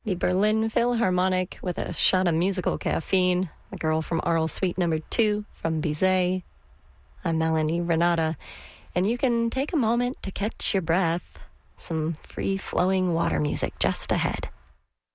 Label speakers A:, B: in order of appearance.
A: the Berlin Philharmonic with a shot of musical caffeine, the girl from Arles Suite Number 2 from Bizet. I'm Melanie Renata, and you can take a moment to catch your breath. Some free-flowing water music just ahead.